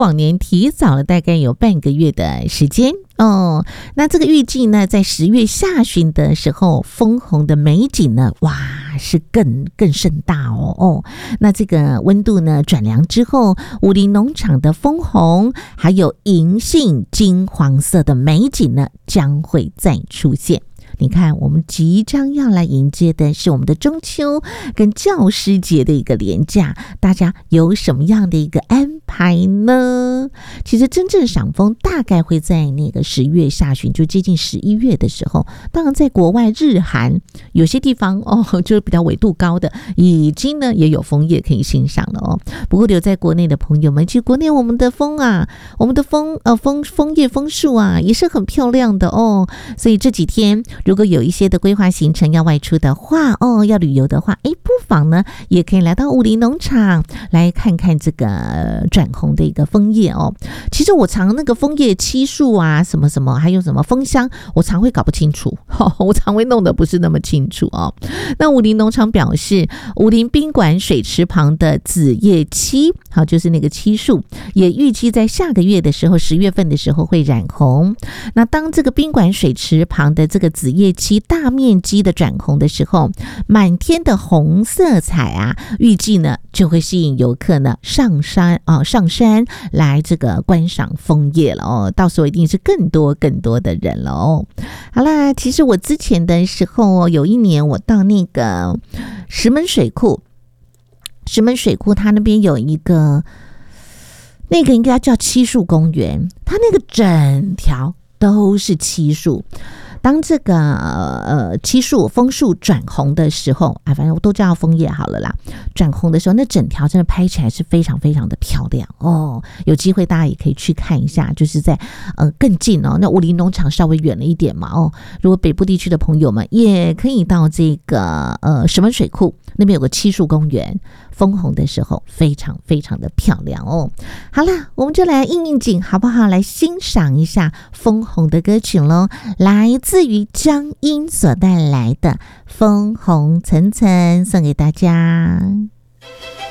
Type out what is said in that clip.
往年提早了大概有半个月的时间哦。那这个预计呢，在10月下旬的时候，枫红的美景呢，哇，是更盛大哦。那这个温度呢转凉之后，武陵农场的枫红还有银杏金黄色的美景呢，将会再出现。你看，我们即将要来迎接的是我们的中秋跟教师节的一个连假，大家有什么样的一个安排呢？其实真正赏枫大概会在那个10月下旬，就接近11月的时候。当然，在国外日韩有些地方就是比较纬度高的，已经呢也有枫叶可以欣赏了哦。不过留在国内的朋友们，其实国内我们的枫啊，我们的枫叶枫树啊，也是很漂亮的哦。所以这几天如果有一些的规划行程要外出的话要旅游的话，不妨呢也可以来到武陵农场来看看这个转红的一个枫叶哦。其实我常那个枫叶漆树啊，什么什么，还有什么枫香，我常会搞不清楚，我常会弄得不是那么清楚哦。那武陵农场表示，武陵宾馆水池旁的紫叶漆，就是那个漆树，也预计在下个月的时候，10月份的时候会染红。那当这个宾馆水池旁的这个紫叶漆大面积的转红的时候，满天的红色彩啊，预计呢就会吸引游客呢上山来这个观赏枫叶了哦。到时候一定是更多的人了哦。好啦，其实我之前的时候有一年我到那个石门水库它那边有一个那个应该叫漆树公园，它那个整条都是漆树。当这个枫树转红的时候反正我都叫枫叶好了啦，转红的时候，那整条真的拍起来是非常非常的漂亮哦。有机会大家也可以去看一下，就是在更近那武陵农场稍微远了一点嘛如果北部地区的朋友们也可以到这个石门水库那边有个漆树公园，枫红的时候非常非常的漂亮哦。好啦，我们就来应景好不好？来欣赏一下枫红的歌曲咯，来自于江阴所带来的枫红层层，送给大家。